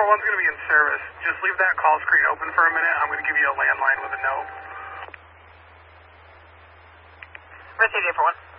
one's going to be in service. Just leave that call screen open for a minute. I'm going to give you a landline with a note. Received 841.